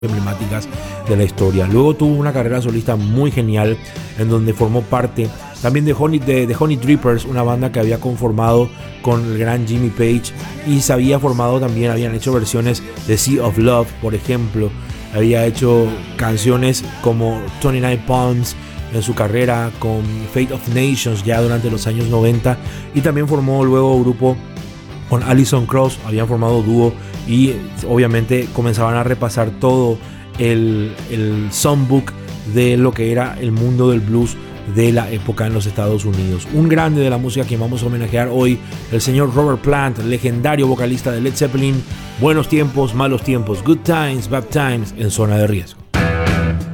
emblemáticas de la historia. Luego tuvo una carrera solista muy genial en donde formó parte también de Honey Drippers, una banda que había conformado con el gran Jimmy Page, y se había formado también, habían hecho versiones de Sea of Love, por ejemplo. Había hecho canciones como 29 Palms en su carrera, con Fate of Nations ya durante los años 90, y también formó luego grupo con Alison Krauss, habían formado dúo y obviamente comenzaban a repasar todo el songbook de lo que era el mundo del blues de la época en los Estados Unidos. Un grande de la música que vamos a homenajear hoy, el señor Robert Plant, legendario vocalista de Led Zeppelin. Buenos tiempos, malos tiempos, good times, bad times en Zona de Riesgo.